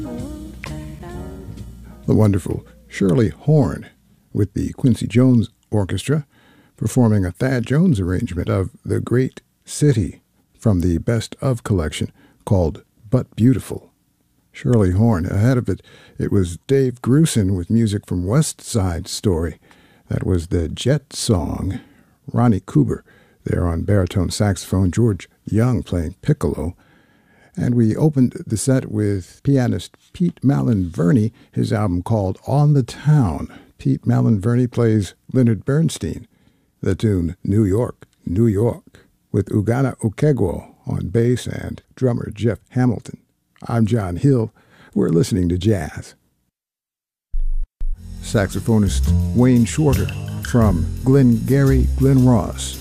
The wonderful Shirley Horn with the Quincy Jones Orchestra performing a Thad Jones arrangement of The Great City from the Best Of collection called But Beautiful. Shirley Horn. Ahead of it, it was Dave Grusin with music from West Side Story. That was the Jet Song. Ronnie Cooper there on baritone saxophone, George Young playing piccolo. And we opened the set with pianist Pete Malin-Verney, his album called On the Town. Pete Malin-Verney plays Leonard Bernstein, the tune New York, New York, with Ugana Okegwo on bass and drummer Jeff Hamilton. I'm John Hill. We're listening to jazz. Saxophonist Wayne Shorter from Glengarry Glen Ross